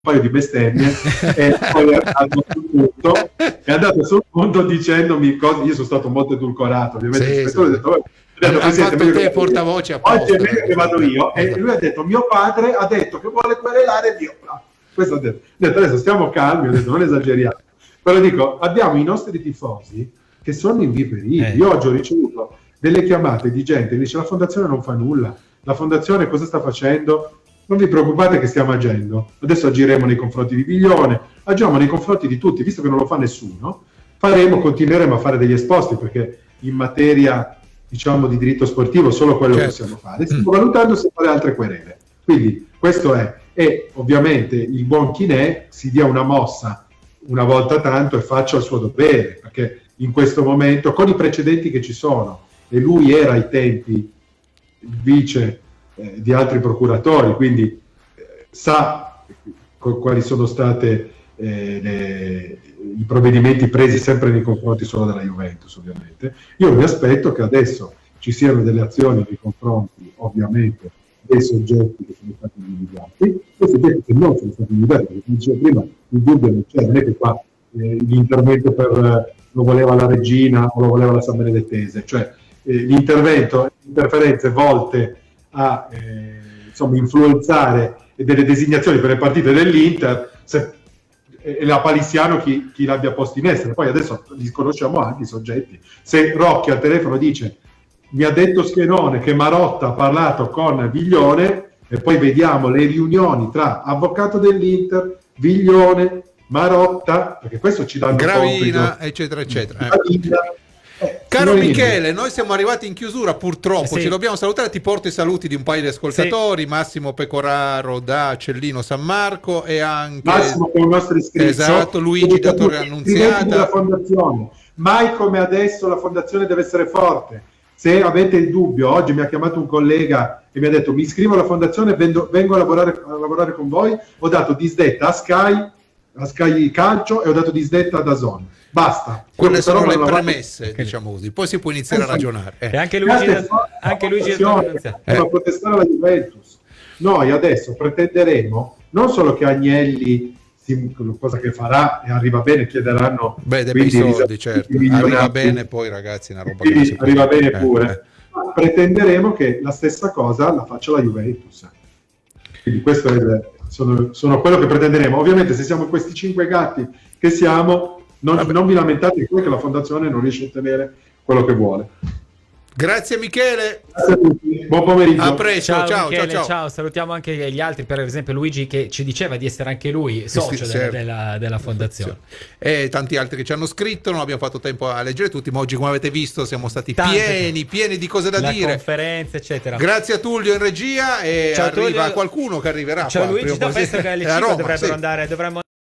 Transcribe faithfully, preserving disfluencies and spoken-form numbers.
paio di bestemmie e poi è andato sul punto, è andato sul punto dicendomi cose. Io sono stato molto edulcorato, ovviamente. Sì, ho sì. detto, ho detto, Ha fatto te portavoce apposta. oggi è meglio che vado io. Esatto. E lui ha detto: mio padre ha detto che vuole querelare Dio. Questo ho detto. Ho detto, adesso stiamo calmi, ho detto non esageriamo. Però dico, abbiamo i nostri tifosi che sono inviperiti. Eh. Io oggi ho ricevuto delle chiamate di gente che dice: la fondazione non fa nulla, la fondazione cosa sta facendo? Non vi preoccupate che stiamo agendo, adesso agiremo nei confronti di Viglione, agiamo nei confronti di tutti, visto che non lo fa nessuno, faremo, continueremo a fare degli esposti, perché in materia, diciamo, di diritto sportivo solo quello Certo. possiamo fare. Stiamo valutando se fare altre querele. Quindi questo è, e ovviamente il buon Chinè si dia una mossa una volta tanto e faccia il suo dovere, perché in questo momento, con i precedenti che ci sono, e lui era ai tempi il vice eh, di altri procuratori, quindi eh, sa co- quali sono state eh, le, i provvedimenti presi sempre nei confronti solo della Juventus, ovviamente. Io mi aspetto che adesso ci siano delle azioni nei confronti, ovviamente, dei soggetti che sono stati individuati, quei soggetti che non sono stati individuati, perché come dicevo prima, il dubbio non c'è, non è che qua eh, l'intervento per eh, lo voleva la regina o lo voleva la San Benedettese, cioè eh, l'intervento, interferenze volte a eh, insomma, influenzare delle designazioni per le partite dell'Inter, se, è la palissiano chi, chi l'abbia posto in essere. Poi adesso li conosciamo anche i soggetti. Se Rocchi al telefono dice: mi ha detto Schenone che Marotta ha parlato con Viglione, e poi vediamo le riunioni tra avvocato dell'Inter, Viglione, Marotta, perché questo ci danno Gravina, compito. eccetera, eccetera. Gravina. Eh, Caro signorini. Michele, noi siamo arrivati in chiusura, purtroppo Sì. ci dobbiamo salutare. Ti porto i saluti di un paio di ascoltatori: Massimo Pecoraro da Cellino San Marco e anche Massimo, che è un nostro iscritto, esatto, Luigi da Torre Annunziata. della fondazione. Mai come adesso la fondazione deve essere forte. Se avete il dubbio, oggi mi ha chiamato un collega e mi ha detto: mi iscrivo alla fondazione, vengo, vengo a, lavorare, a lavorare con voi. Ho dato disdetta a Sky, a Sky Calcio, e ho dato disdetta a DAZN. Basta. Quelle Questa sono roba le non la vado- premesse, diciamo così. Poi si può iniziare a Esatto. ragionare. Eh. E anche Luigi, Grazie, anche Luigi da fondazione, Torre Annunziata. eh. fa protestare la Juventus. Noi adesso pretenderemo non solo che Agnelli, si- cosa che farà e arriva bene, chiederanno Beh, dei bei quindi soldi, risarcimenti certo. milionari. Arriva bene, poi ragazzi, una roba che non Quindi si può arriva dire. bene Eh, pure. eh. Ma pretenderemo che la stessa cosa la faccia la Juventus. Quindi questo è il- sono, sono quello che pretenderemo. Ovviamente, se siamo questi cinque gatti che siamo, non, non vi lamentate poi che la fondazione non riesce a ottenere quello che vuole. Grazie Michele. Grazie a tutti. Buon pomeriggio. A presto. Ciao, Ciao, Michele, ciao, ciao, ciao. salutiamo anche gli altri, per esempio Luigi che ci diceva di essere anche lui socio Sì, della, certo. della, della fondazione. E tanti altri che ci hanno scritto, non abbiamo fatto tempo a leggere tutti, ma oggi, come avete visto, siamo stati Tante pieni, pieni di cose da La dire. conferenza, eccetera. Grazie a Tullio in regia, e Ciao, arriva Tullio. qualcuno che arriverà Ciao qua, Luigi, prima o da poi. penso che alle È a cinque Roma, dovrebbero sì. andare, dovremmo